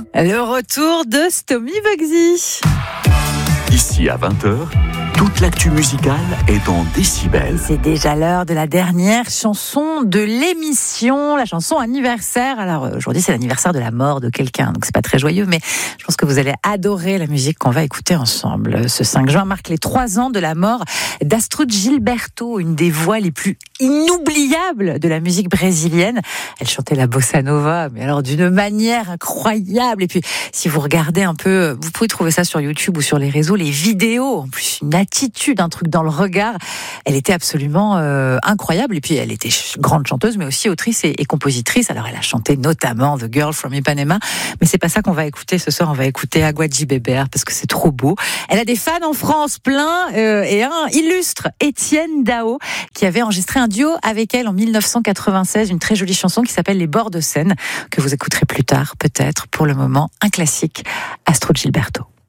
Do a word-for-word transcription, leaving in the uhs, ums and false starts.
Le retour de Stomy Bugsy. Ici à vingt heures, toute l'actu musicale est en décibels. C'est déjà l'heure de la dernière chanson de l'émission, la chanson anniversaire. Alors aujourd'hui c'est l'anniversaire de la mort de quelqu'un, donc c'est pas très joyeux, mais je pense que vous allez adorer la musique qu'on va écouter ensemble. Ce cinq juin marque les trois ans de la mort d'Astrud Gilberto, une des voix les plus inoubliables de la musique brésilienne. Elle chantait la bossa nova, mais alors d'une manière incroyable. Et puis si vous regardez un peu, vous pouvez trouver ça sur YouTube ou sur les réseaux, les vidéos, en plus une attitude, un truc dans le regard. Elle était absolument euh, incroyable. Et puis elle était grande chanteuse, mais aussi autrice et, et compositrice. Alors elle a chanté notamment The Girl from Ipanema, mais c'est pas ça qu'on va écouter ce soir. On va écouter Agua de Beber parce que c'est trop beau. Elle a des fans en France plein euh, et un illustre, Étienne Dao, qui avait enregistré un duo avec elle en dix-neuf cent quatre-vingt-seize, une très jolie chanson qui s'appelle Les bords de Seine, que vous écouterez plus tard peut-être. Pour le moment, un classique, Astrud Gilberto.